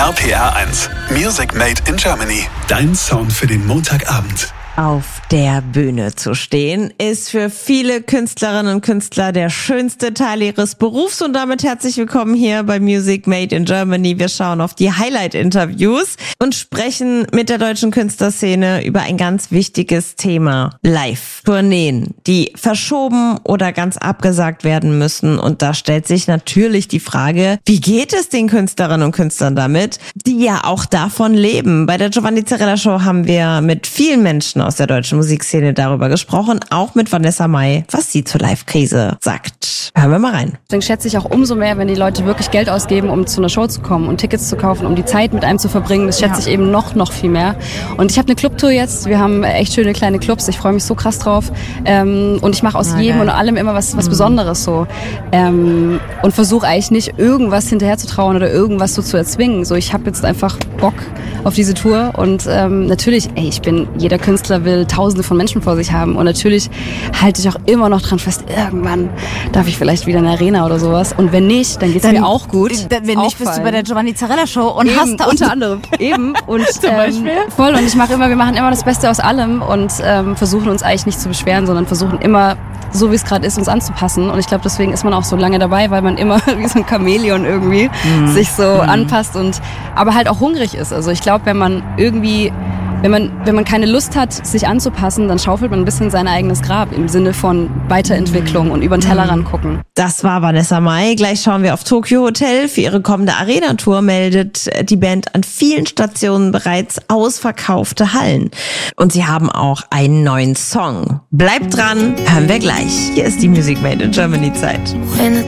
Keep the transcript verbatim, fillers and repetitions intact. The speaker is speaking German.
R P R eins. Music Made in Germany. Dein Sound für den Montagabend. Auf der Bühne zu stehen, ist für viele Künstlerinnen und Künstler der schönste Teil ihres Berufs und damit herzlich willkommen hier bei Music Made in Germany. Wir schauen auf die Highlight-Interviews und sprechen mit der deutschen Künstlerszene über ein ganz wichtiges Thema. Live-Tourneen, die verschoben oder ganz abgesagt werden müssen. Und da stellt sich natürlich die Frage, wie geht es den Künstlerinnen und Künstlern damit, die ja auch davon leben? Bei der Giovanni Zarella Show haben wir mit vielen Menschen aus der deutschen Musikszene darüber gesprochen, auch mit Vanessa Mai, was sie zur Live-Krise sagt. Hören wir mal rein. Deswegen schätze ich auch umso mehr, wenn die Leute wirklich Geld ausgeben, um zu einer Show zu kommen und Tickets zu kaufen, um die Zeit mit einem zu verbringen. Das schätze ja. ich eben noch, noch viel mehr. Und ich habe eine Clubtour jetzt. Wir haben echt schöne kleine Clubs. Ich freue mich so krass drauf. Ähm, und ich mache aus ja, jedem geil. und allem immer was, was mhm. Besonderes so. Ähm, und versuche eigentlich nicht, irgendwas hinterher zu trauen oder irgendwas so zu erzwingen. So, ich habe jetzt einfach Bock auf diese Tour. Und ähm, natürlich, ey, ich bin, jeder Künstler will Tausende von Menschen vor sich haben. Und natürlich halte ich auch immer noch dran fest, irgendwann darf ich vielleicht wieder in eine Arena oder sowas. Und wenn nicht, dann geht's dann, mir auch gut. Dann, wenn nicht, bist fein. Du bei der Giovanni Zarella Show und eben, hast da unter anderem. Eben. Und, Zum Beispiel? Ähm, voll. Und ich mache immer, wir machen immer das Beste aus allem und ähm, versuchen uns eigentlich nicht zu beschweren, sondern versuchen immer, so wie es gerade ist, uns anzupassen. Und ich glaube, deswegen ist man auch so lange dabei, weil man immer wie so ein Chamäleon irgendwie mhm. sich so mhm. anpasst und aber halt auch hungrig ist. Also ich glaube, wenn man irgendwie Wenn man, wenn man keine Lust hat, sich anzupassen, dann schaufelt man ein bisschen sein eigenes Grab im Sinne von Weiterentwicklung und über den Tellerrand gucken. Das war Vanessa Mai. Gleich schauen wir auf Tokyo Hotel. Für ihre kommende Arena-Tour meldet die Band an vielen Stationen bereits ausverkaufte Hallen. Und sie haben auch einen neuen Song. Bleibt dran, hören wir gleich. Hier ist die Music Made in Germany Zeit.